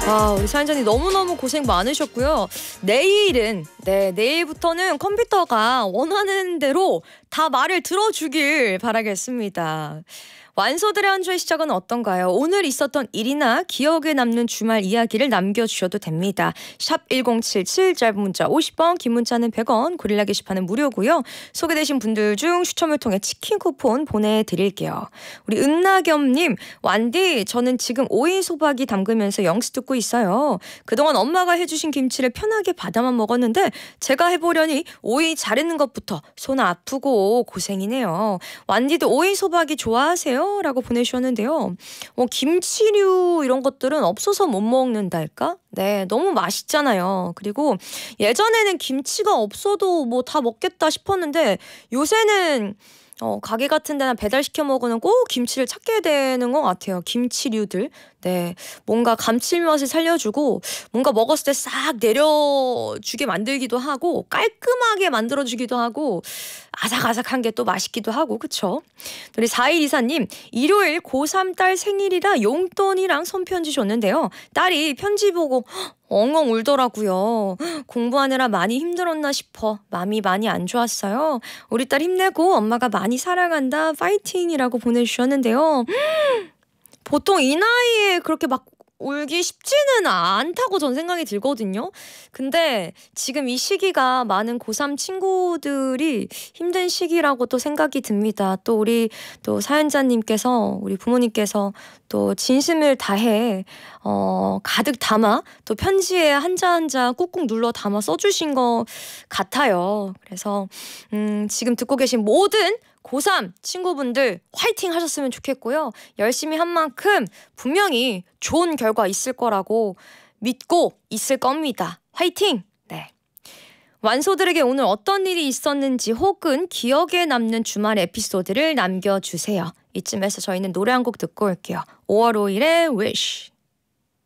우리 사연자님 너무너무 고생 많으셨고요. 내일부터는 컴퓨터가 원하는 대로 다 말을 들어주길 바라겠습니다. 완소들의 한 주의 시작은 어떤가요? 오늘 있었던 일이나 기억에 남는 주말 이야기를 남겨주셔도 됩니다. 샵 1077, 짧은 문자 50원, 긴 문자는 100원, 고릴라 게시판은 무료고요. 소개되신 분들 중 추첨을 통해 치킨 쿠폰 보내드릴게요. 우리 은나겸님, 완디 저는 지금 오이 소박이 담그면서 영수 듣고 있어요. 그동안 엄마가 해주신 김치를 편하게 받아만 먹었는데 제가 해보려니 오이 자르는 것부터 손 아프고 고생이네요. 완디도 오이 소박이 좋아하세요? 라고 보내주셨는데요. 김치류 이런 것들은 없어서 못 먹는달까? 네, 너무 맛있잖아요. 그리고 예전에는 김치가 없어도 뭐 다 먹겠다 싶었는데 요새는 가게 같은 데나 배달시켜 먹으면 꼭 김치를 찾게 되는 것 같아요. 김치류들. 네, 뭔가 감칠맛을 살려주고 뭔가 먹었을 때 싹 내려주게 만들기도 하고 깔끔하게 만들어주기도 하고 아삭아삭한 게 또 맛있기도 하고 그쵸? 우리 4124님, 일요일 고3 딸 생일이라 용돈이랑 손편지 줬는데요. 딸이 편지 보고 엉엉 울더라고요. 공부하느라 많이 힘들었나 싶어 마음이 많이 안 좋았어요. 우리 딸 힘내고 엄마가 많이 사랑한다 파이팅이라고 보내주셨는데요. 보통 이 나이에 그렇게 막 울기 쉽지는 않다고 전 생각이 들거든요. 근데 지금 이 시기가 많은 고3 친구들이 힘든 시기라고 또 생각이 듭니다. 또 우리 또 사연자님께서 우리 부모님께서 또 진심을 다해 가득 담아 또 편지에 한자 한자 꾹꾹 눌러 담아 써주신 것 같아요. 그래서 지금 듣고 계신 모든 고3 친구분들 화이팅 하셨으면 좋겠고요. 열심히 한 만큼 분명히 좋은 결과 있을 거라고 믿고 있을 겁니다. 화이팅! 네. 완소들에게 오늘 어떤 일이 있었는지 혹은 기억에 남는 주말 에피소드를 남겨주세요. 이쯤에서 저희는 노래 한 곡 듣고 올게요. 5월 5일의 Wish.